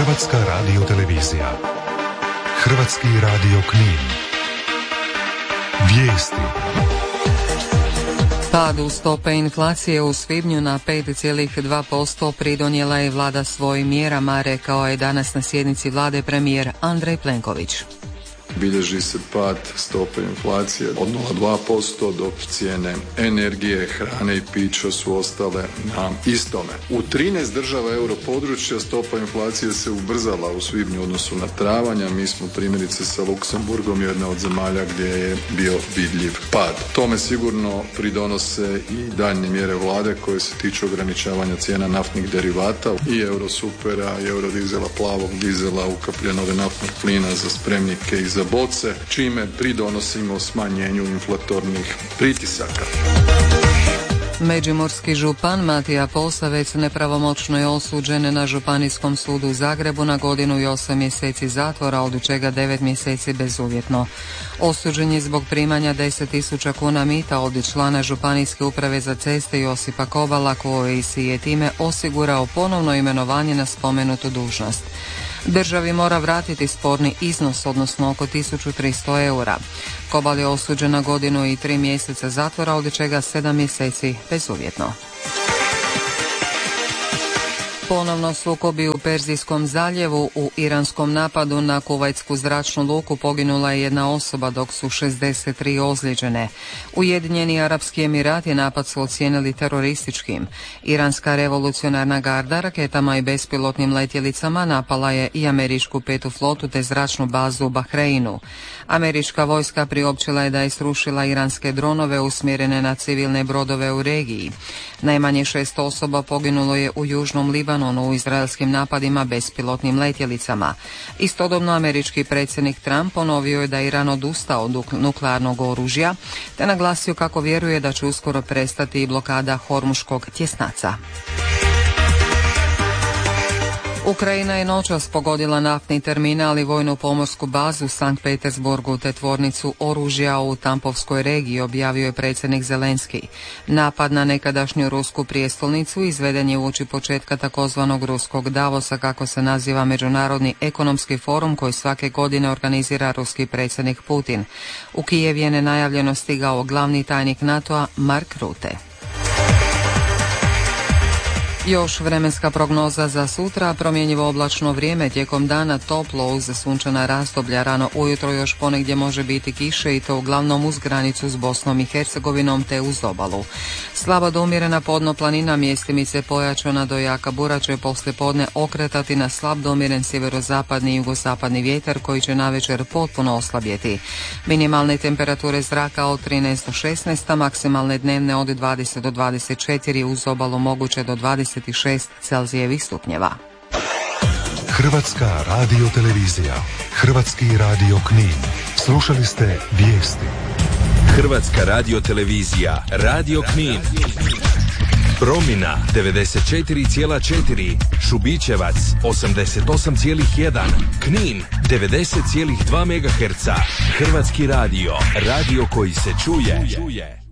Hrvatska radiotelevizija. Hrvatski radio Knin. Vijesti. Padu stope inflacije u svibnju na 5,2% pridonijela je vlada svojim mjerama, rekao je danas na sjednici vlade premijer Andrej Plenković. Bilježi se pad stope inflacije od 0,2%, dok cijene energije, hrane i pića su ostale na istome. U 13 država europodručja stopa inflacije se ubrzala u svibnju u odnosu na travanj, a mi smo primjerice sa Luksemburgom jedna od zemalja gdje je bio vidljiv pad. Tome sigurno pridonose i daljnje mjere vlade koje se tiču ograničavanja cijena naftnih derivata i eurosupera, i eurodizela, plavog dizela, ukapljenog naftnog plina za spremnike i za boce, čime pridonosimo smanjenju inflatornih pritisaka. Međimurski župan Matija Posavec nepravomoćno je osuđen na Županijskom sudu u Zagrebu na 1 godinu i 8 mjeseci zatvora, od čega 9 mjeseci bezuvjetno. Osuđen je zbog primanja 10.000 kuna mita od člana Županijske uprave za ceste Josipa Kobala, koji si je time osigurao ponovno imenovanje na spomenutu dužnost. Državi mora vratiti sporni iznos, odnosno oko 1.300 eura. Kobal je osuđen na 1 godinu i 3 mjeseca zatvora, od čega 7 mjeseci bezuvjetno. Ponovno sukobi u Perzijskom zaljevu. U iranskom napadu na kuvajtsku zračnu luku poginula je 1 osoba, dok su 63 ozlijeđene. Ujedinjeni Arapski Emirati napad su ocijenili terorističkim. Iranska revolucionarna garda raketama i bespilotnim letjelicama napala je i američku 5. flotu te zračnu bazu u Bahreinu. Američka vojska priopćila je da je srušila iranske dronove usmjerene na civilne brodove u regiji. Najmanje 6 osoba poginulo je u južnom Libanonu u izraelskim napadima bespilotnim letjelicama. Istodobno američki predsjednik Trump ponovio je da Iran odustao od nuklearnog oružja, te naglasio kako vjeruje da će uskoro prestati i blokada Hormuškog tjesnaca. Ukrajina je noćas pogodila naftni terminal i vojnu pomorsku bazu u Sankt Petersburgu te tvornicu oružja u Tampovskoj regiji, objavio je predsjednik Zelenski. Napad na nekadašnju rusku prijestolnicu izveden je uoči početka takozvanog ruskog Davosa, kako se naziva međunarodni ekonomski forum koji svake godine organizira ruski predsjednik Putin. U Kijev je nenajavljeno stigao glavni tajnik NATO-a Mark Rutte. Još vremenska prognoza za sutra: promjenjivo oblačno vrijeme, tijekom dana toplo uz sunčana razdoblja, rano ujutro još ponegdje može biti kiše i to uglavnom uz granicu s Bosnom i Hercegovinom te uz obalu. Slaba do umjerena podno planina, mjestimice pojačana do jaka bura će poslijepodne okretati na slab do umjeren sjeverozapadni i jugozapadni vjetar koji će navečer potpuno oslabjeti. Minimalne temperature zraka od 13 do 16, maksimalne dnevne od 20 do 24, uz obalu moguće do 26 Celzijevih stupnjeva. Hrvatska radiotelevizija. Hrvatski radio Knin. Slušali ste vijesti. Hrvatska radiotelevizija. Radio Knin. Promina 94,4, Šubićevac 88,1, Knin 90,2 MHz. Hrvatski radio. Radio koji se čuje.